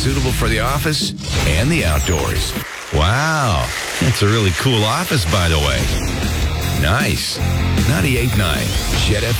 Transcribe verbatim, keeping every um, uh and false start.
suitable for the office and the outdoors. Wow, that's a really cool office, by the way. Nice. ninety-eight point nine Ched F M.